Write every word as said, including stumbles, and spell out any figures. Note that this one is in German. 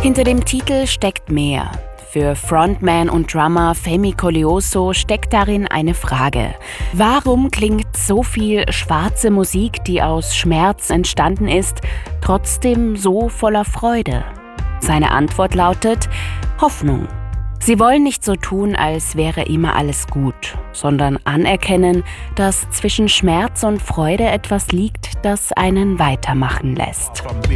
Hinter dem Titel steckt mehr. Für Frontman und Drummer Femi Koleoso steckt darin eine Frage. Warum klingt so viel schwarze Musik, die aus Schmerz entstanden ist, trotzdem so voller Freude? Seine Antwort lautet: Hoffnung. Sie wollen nicht so tun, als wäre immer alles gut, sondern anerkennen, dass zwischen Schmerz und Freude etwas liegt, das einen weitermachen lässt.